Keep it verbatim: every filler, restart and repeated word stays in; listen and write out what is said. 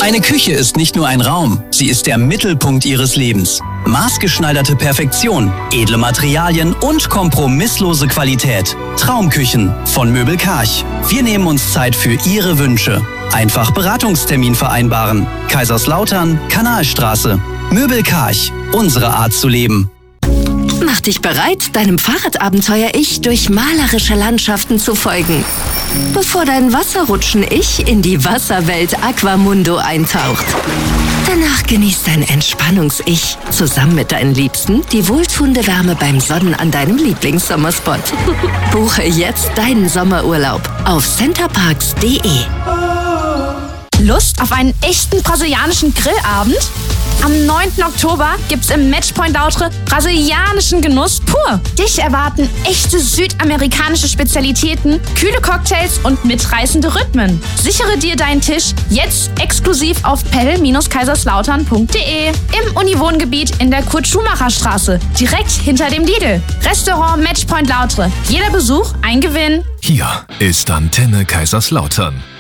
Eine Küche ist nicht nur ein Raum, sie ist der Mittelpunkt Ihres Lebens. Maßgeschneiderte Perfektion, edle Materialien und kompromisslose Qualität. Traumküchen von Möbel Karch. Wir nehmen uns Zeit für Ihre Wünsche. Einfach Beratungstermin vereinbaren. Kaiserslautern, Kanalstraße. Möbel Karch, unsere Art zu leben. Mach dich bereit, deinem Fahrradabenteuer-Ich durch malerische Landschaften zu folgen. Bevor dein Wasserrutschen-Ich in die Wasserwelt Aquamundo eintaucht. Danach genießt dein Entspannungs-Ich zusammen mit deinen Liebsten die wohltuende Wärme beim Sonnen an deinem Lieblingssommerspot. Buche jetzt deinen Sommerurlaub auf centerparks punkt de. Lust auf einen echten brasilianischen Grillabend? Am neunten Oktober gibt's im Matchpoint Lautre brasilianischen Genuss pur. Dich erwarten echte südamerikanische Spezialitäten, kühle Cocktails und mitreißende Rhythmen. Sichere dir deinen Tisch jetzt exklusiv auf pedal Bindestrich kaiserslautern punkt de im Uniwohngebiet in der Kurt-Schumacher-Straße, direkt hinter dem Lidl. Restaurant Matchpoint Lautre. Jeder Besuch ein Gewinn. Hier ist Antenne Kaiserslautern.